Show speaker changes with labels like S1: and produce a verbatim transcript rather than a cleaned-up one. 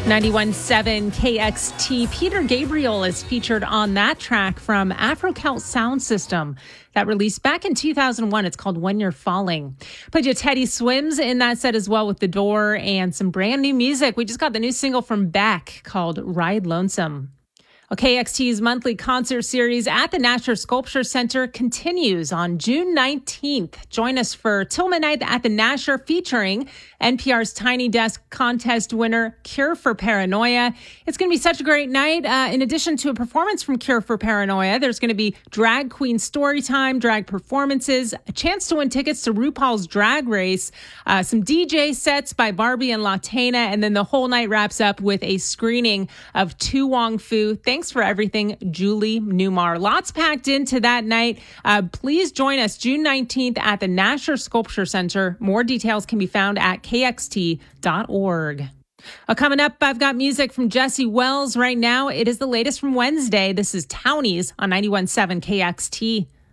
S1: ninety-one point seven K X T. Peter Gabriel is featured on that track from Afro-Celt Sound System that released back in two thousand one. It's called When You're Falling. Played you Teddy Swims in that set as well with The Door and some brand new music. We just got the new single from Beck called Ride Lonesome. K X T's monthly concert series at the Nasher Sculpture Center continues on June nineteenth. Join us for Till Midnight at the Nasher featuring N P R's Tiny Desk contest winner Cure for Paranoia. It's going to be such a great night. Uh, in addition to a performance from Cure for Paranoia, there's going to be drag queen story time, drag performances, a chance to win tickets to RuPaul's Drag Race, uh, some D J sets by Barbie and Latana, and then the whole night wraps up with a screening of Tu Wong Fu. Thanks for everything, Julie Newmar. Lots packed into that night. Uh, please join us June nineteenth at the Nasher Sculpture Center. More details can be found at K X T dot org. Uh, coming up, I've got music from Jesse Wells right now. It is the latest from Wednesday. This is Townies on ninety-one point seven K X T.